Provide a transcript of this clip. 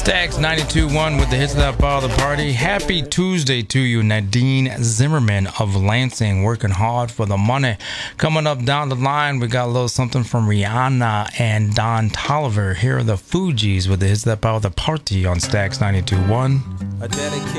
Stax 92.1 with the hits that bother the party. Happy Tuesday to you, Nadine Zimmerman of Lansing, working hard for the money. Coming up down the line, we got a little something from Rihanna and Don Toliver. Here are the Fugees with the hits that bother the party on Stax 92.1.